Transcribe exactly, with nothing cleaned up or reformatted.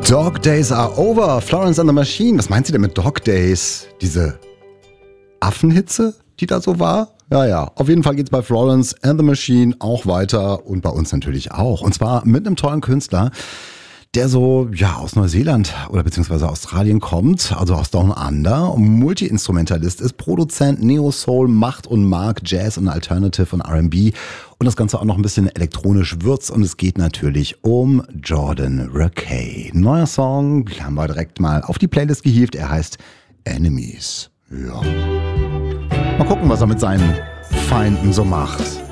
Dog Days are over. Florence and the Machine. Was meint sie denn mit Dog Days? Diese Affenhitze, die da so war? Ja, ja. Auf jeden Fall geht's bei Florence and the Machine auch weiter und bei uns natürlich auch. Und zwar mit einem tollen Künstler, der so, ja, aus Neuseeland oder beziehungsweise Australien kommt, also aus Down Under, Multi-Instrumentalist ist, Produzent, Neo-Soul, macht und mag Jazz und Alternative und R and B und das Ganze auch noch ein bisschen elektronisch würzt und es geht natürlich um Jordan Rakei. Neuer Song, haben wir direkt mal auf die Playlist gehievt, er heißt Enemies. Ja. Mal gucken, was er mit seinen Feinden so macht.